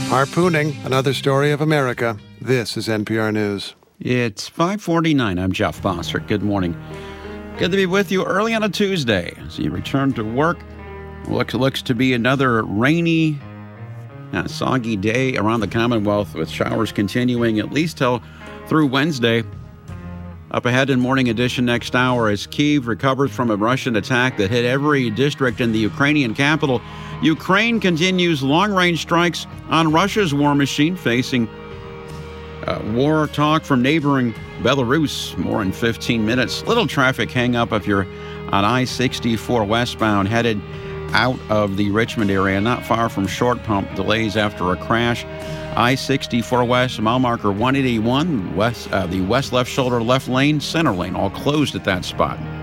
Harpooning, another story of America. This is NPR News. It's 5:49. I'm Jeff Bossert. Good morning. Good to be with you early on a Tuesday as you return to work. Looks to be another rainy, soggy day around the Commonwealth, with showers continuing at least till through Wednesday. Up ahead in Morning Edition next hour, as Kyiv recovers from a Russian attack that hit every district in the Ukrainian capital, Ukraine continues long-range strikes on Russia's war machine, facing war talk from neighboring Belarus. More in 15 minutes. Little traffic hang-up if you're on I-64 westbound, headed out of the Richmond area, not far from Short Pump. Delays after a crash. I-64 west, mile marker 181, the west left shoulder left lane, center lane, all closed at that spot.